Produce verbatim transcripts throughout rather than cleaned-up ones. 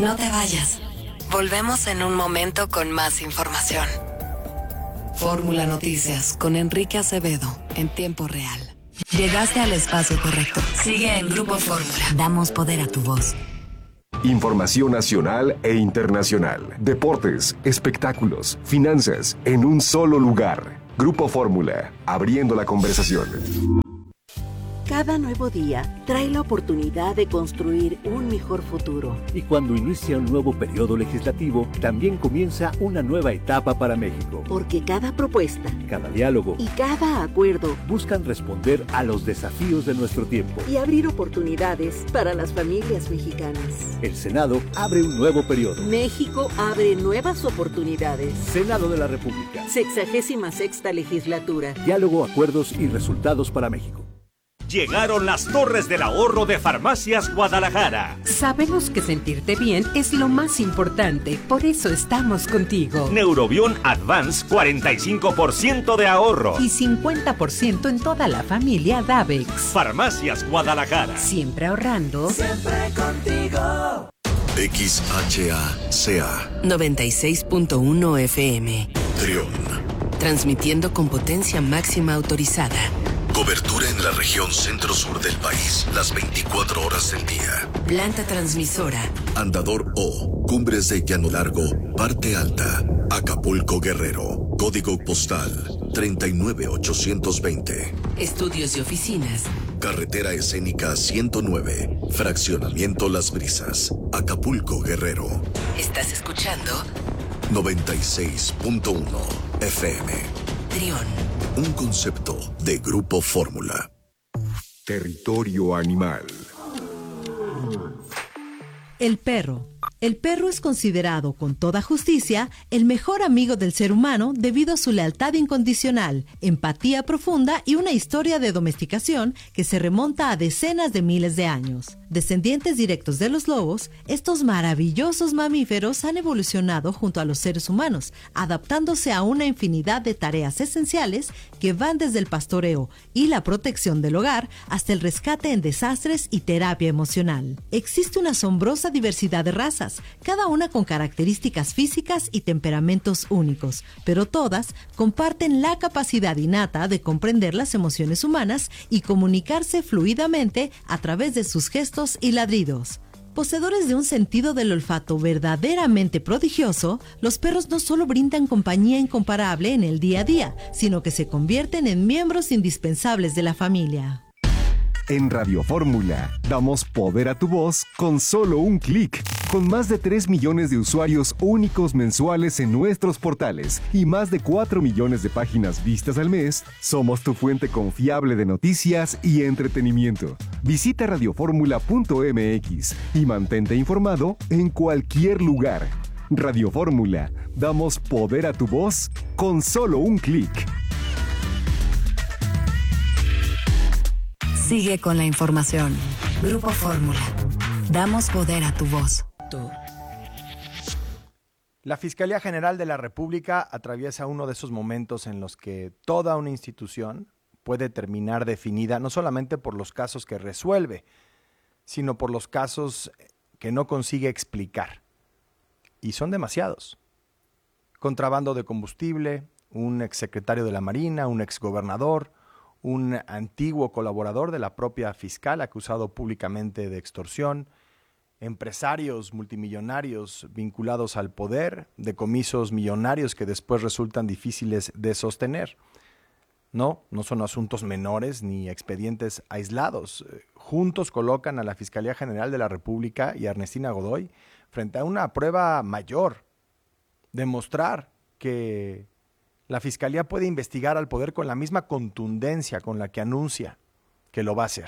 No te vayas. Volvemos en un momento con más información. Fórmula Noticias con Enrique Acevedo en tiempo real. Llegaste al espacio correcto. Sigue en Grupo Fórmula. Damos poder a tu voz. Información nacional e internacional. Deportes, espectáculos, finanzas, en un solo lugar. Grupo Fórmula, abriendo la conversación. Cada nuevo día trae la oportunidad de construir un mejor futuro. Y cuando inicia un nuevo periodo legislativo, también comienza una nueva etapa para México. Porque cada propuesta, cada diálogo y cada acuerdo buscan responder a los desafíos de nuestro tiempo y abrir oportunidades para las familias mexicanas. El Senado abre un nuevo periodo. México abre nuevas oportunidades. Senado de la República. Sexagésima sexta legislatura. Diálogo, acuerdos y resultados para México. Llegaron las torres del ahorro de Farmacias Guadalajara. Sabemos que sentirte bien es lo más importante, por eso estamos contigo. Neurobion Advance, cuarenta y cinco por ciento de ahorro. Y cincuenta por ciento en toda la familia Davex. Farmacias Guadalajara. Siempre ahorrando. Siempre contigo. X H A C A noventa y seis punto uno F M. Trión. Transmitiendo con potencia máxima autorizada. Cobertura en la región centro-sur del país, las veinticuatro horas del día. Planta transmisora. Andador O, Cumbres de Llano Largo, Parte Alta, Acapulco, Guerrero. Código postal treinta y nueve ochocientos veinte. Estudios y oficinas. Carretera escénica ciento nueve, Fraccionamiento Las Brisas, Acapulco, Guerrero. ¿Estás escuchando? noventa y seis punto uno F M. Trión. Un concepto de Grupo Fórmula. Territorio animal. El perro. El perro es considerado, con toda justicia, el mejor amigo del ser humano debido a su lealtad incondicional, empatía profunda y una historia de domesticación que se remonta a decenas de miles de años. Descendientes directos de los lobos, estos maravillosos mamíferos han evolucionado junto a los seres humanos, adaptándose a una infinidad de tareas esenciales que van desde el pastoreo y la protección del hogar hasta el rescate en desastres y terapia emocional. Existe una asombrosa diversidad de razas, cada una con características físicas y temperamentos únicos, pero todas comparten la capacidad innata de comprender las emociones humanas y comunicarse fluidamente a través de sus gestos y ladridos. Poseedores de un sentido del olfato verdaderamente prodigioso, los perros no solo brindan compañía incomparable en el día a día, sino que se convierten en miembros indispensables de la familia. En Radio Fórmula, damos poder a tu voz con solo un clic. Con más de tres millones de usuarios únicos mensuales en nuestros portales y más de cuatro millones de páginas vistas al mes, somos tu fuente confiable de noticias y entretenimiento. Visita radioformula punto m x y mantente informado en cualquier lugar. Radio Fórmula, damos poder a tu voz con solo un clic. Sigue con la información. Grupo Fórmula. Damos poder a tu voz. La Fiscalía General de la República atraviesa uno de esos momentos en los que toda una institución puede terminar definida no solamente por los casos que resuelve, sino por los casos que no consigue explicar. Y son demasiados. Contrabando de combustible, un exsecretario de la Marina, un exgobernador, un antiguo colaborador de la propia fiscal acusado públicamente de extorsión, empresarios multimillonarios vinculados al poder, decomisos millonarios que después resultan difíciles de sostener. No, no son asuntos menores ni expedientes aislados. Juntos colocan a la Fiscalía General de la República y a Ernestina Godoy frente a una prueba mayor, demostrar que la Fiscalía puede investigar al poder con la misma contundencia con la que anuncia que lo va a hacer.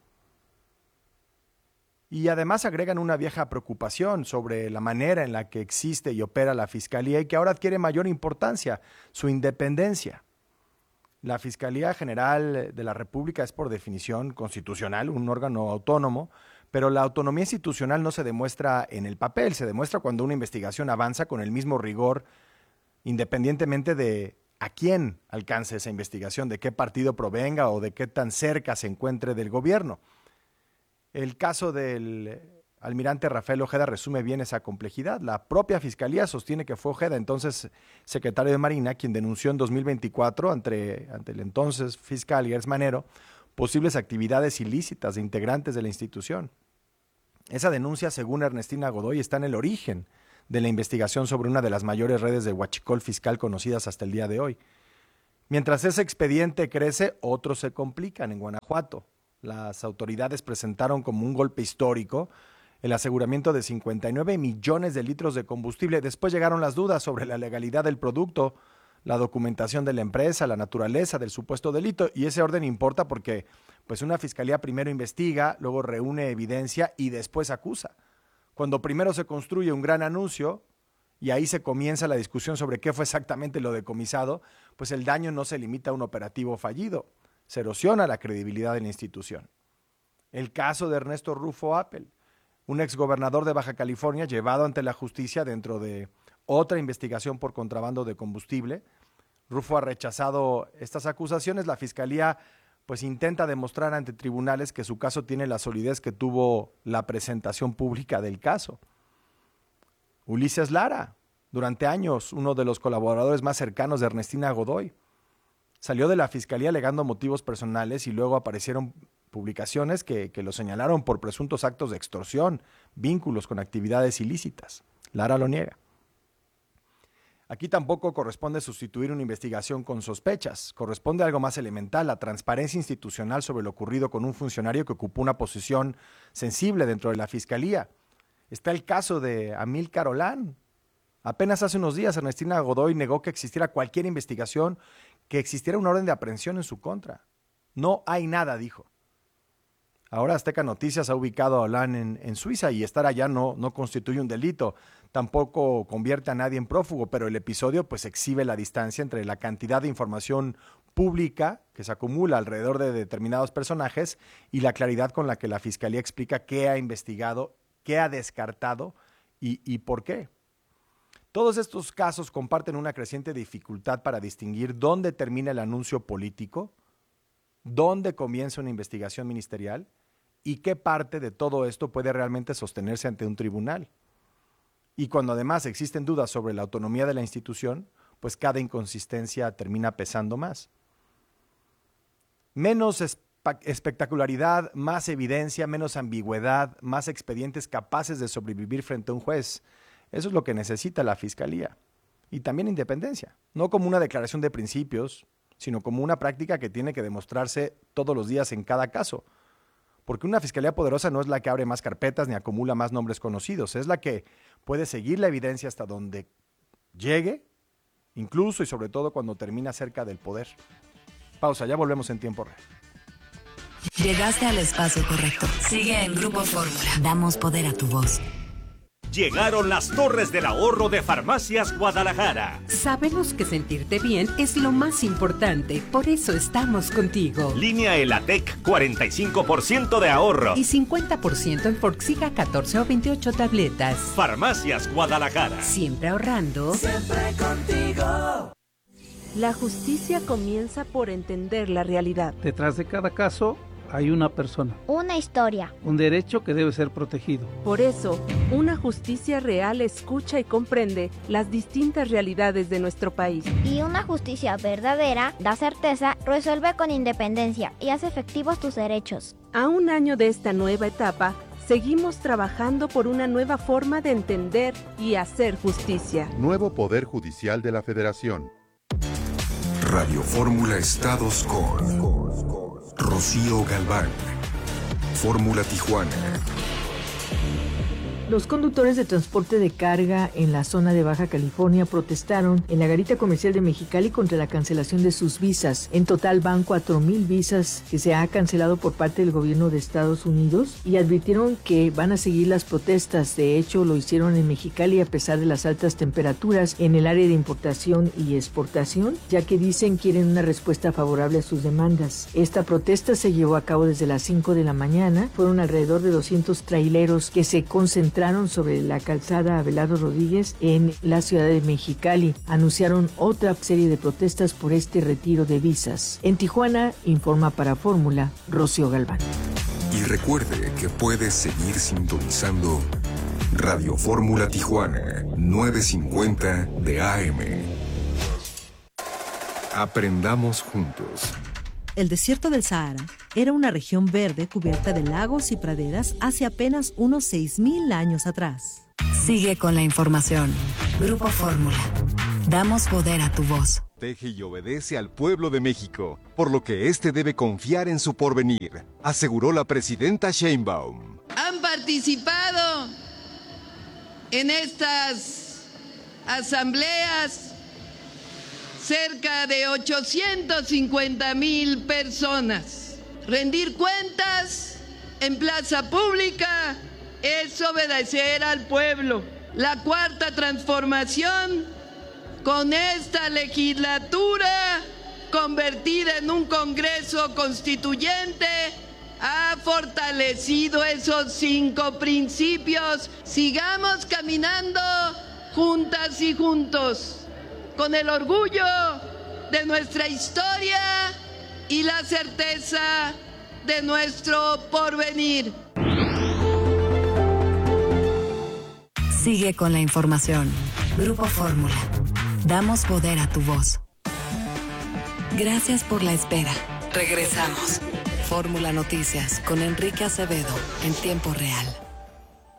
Y además agregan una vieja preocupación sobre la manera en la que existe y opera la Fiscalía y que ahora adquiere mayor importancia, su independencia. La Fiscalía General de la República es por definición constitucional, un órgano autónomo, pero la autonomía institucional no se demuestra en el papel, se demuestra cuando una investigación avanza con el mismo rigor, independientemente de a quién alcance esa investigación, de qué partido provenga o de qué tan cerca se encuentre del gobierno. El caso del almirante Rafael Ojeda resume bien esa complejidad. La propia Fiscalía sostiene que fue Ojeda, entonces secretario de Marina, quien denunció en dos mil veinticuatro ante, ante el entonces fiscal Gers Manero posibles actividades ilícitas de integrantes de la institución. Esa denuncia, según Ernestina Godoy, está en el origen de la investigación sobre una de las mayores redes de huachicol fiscal conocidas hasta el día de hoy. Mientras ese expediente crece, otros se complican. En Guanajuato, las autoridades presentaron como un golpe histórico el aseguramiento de cincuenta y nueve millones de litros de combustible. Después llegaron las dudas sobre la legalidad del producto, la documentación de la empresa, la naturaleza del supuesto delito, y ese orden importa porque pues una fiscalía primero investiga, luego reúne evidencia y después acusa. Cuando primero se construye un gran anuncio y ahí se comienza la discusión sobre qué fue exactamente lo decomisado, pues el daño no se limita a un operativo fallido, se erosiona la credibilidad de la institución. El caso de Ernesto Rufo Appel, un exgobernador de Baja California llevado ante la justicia dentro de otra investigación por contrabando de combustible. Rufo ha rechazado estas acusaciones. La Fiscalía pues intenta demostrar ante tribunales que su caso tiene la solidez que tuvo la presentación pública del caso. Ulises Lara, durante años uno de los colaboradores más cercanos de Ernestina Godoy, salió de la Fiscalía alegando motivos personales y luego aparecieron publicaciones que, que lo señalaron por presuntos actos de extorsión, vínculos con actividades ilícitas. Lara lo niega. Aquí tampoco corresponde sustituir una investigación con sospechas. Corresponde algo más elemental, la transparencia institucional sobre lo ocurrido con un funcionario que ocupó una posición sensible dentro de la Fiscalía. Está el caso de Amílcar Olán. Apenas hace unos días Ernestina Godoy negó que existiera cualquier investigación, que existiera una orden de aprehensión en su contra. No hay nada, dijo. Ahora Azteca Noticias ha ubicado a Olán en, en Suiza y estar allá no, no constituye un delito. Tampoco convierte a nadie en prófugo, pero el episodio pues exhibe la distancia entre la cantidad de información pública que se acumula alrededor de determinados personajes y la claridad con la que la Fiscalía explica qué ha investigado, qué ha descartado y, y por qué. Todos estos casos comparten una creciente dificultad para distinguir dónde termina el anuncio político, dónde comienza una investigación ministerial y qué parte de todo esto puede realmente sostenerse ante un tribunal. Y cuando además existen dudas sobre la autonomía de la institución, pues cada inconsistencia termina pesando más. Menos espe- espectacularidad, más evidencia, menos ambigüedad, más expedientes capaces de sobrevivir frente a un juez. Eso es lo que necesita la Fiscalía. Y también independencia, no como una declaración de principios, sino como una práctica que tiene que demostrarse todos los días en cada caso. Porque una Fiscalía poderosa no es la que abre más carpetas ni acumula más nombres conocidos, es la que puede seguir la evidencia hasta donde llegue, incluso y sobre todo cuando termina cerca del poder. Pausa, ya volvemos en tiempo real. Llegaste al espacio correcto. Sigue en Grupo Fórmula. Damos poder a tu voz. Llegaron las Torres del Ahorro de Farmacias Guadalajara. Sabemos que sentirte bien es lo más importante, por eso estamos contigo. Línea Elatec, cuarenta y cinco por ciento de ahorro. Y cincuenta por ciento en Forxiga catorce o veintiocho tabletas. Farmacias Guadalajara. Siempre ahorrando. Siempre contigo. La justicia comienza por entender la realidad. Detrás de cada caso hay una persona. Una historia. Un derecho que debe ser protegido. Por eso, una justicia real escucha y comprende las distintas realidades de nuestro país. Y una justicia verdadera da certeza, resuelve con independencia y hace efectivos tus derechos. A un año de esta nueva etapa, seguimos trabajando por una nueva forma de entender y hacer justicia. Nuevo Poder Judicial de la Federación. Radio Fórmula Estados con Rocío Galván. Fórmula Tijuana. Los conductores de transporte de carga en la zona de Baja California protestaron en la garita comercial de Mexicali contra la cancelación de sus visas. En total van cuatro mil visas que se ha cancelado por parte del gobierno de Estados Unidos y advirtieron que van a seguir las protestas. De hecho, lo hicieron en Mexicali a pesar de las altas temperaturas en el área de importación y exportación, ya que dicen quieren una respuesta favorable a sus demandas. Esta protesta se llevó a cabo desde las cinco de la mañana. Fueron alrededor de doscientos traileros que se concentraron sobre la calzada Abelardo Rodríguez en la ciudad de Mexicali. Anunciaron otra serie de protestas por este retiro de visas. En Tijuana, informa para Fórmula, Rocío Galván. Y recuerde que puede seguir sintonizando Radio Fórmula Tijuana, novecientos cincuenta de A M. Aprendamos juntos. El desierto del Sahara era una región verde cubierta de lagos y praderas hace apenas unos seis mil años atrás. Sigue con la información. Grupo Fórmula. Damos poder a tu voz. Protege y obedece al pueblo de México, por lo que éste debe confiar en su porvenir, aseguró la presidenta Sheinbaum. Han participado en estas asambleas cerca de ochocientos cincuenta mil personas. Rendir cuentas en plaza pública es obedecer al pueblo. La cuarta transformación, con esta legislatura convertida en un Congreso Constituyente, ha fortalecido esos cinco principios. Sigamos caminando juntas y juntos, con el orgullo de nuestra historia y la certeza de nuestro porvenir. Sigue con la información. Grupo Fórmula. Damos poder a tu voz. Gracias por la espera. Regresamos. Fórmula Noticias con Enrique Acevedo en tiempo real.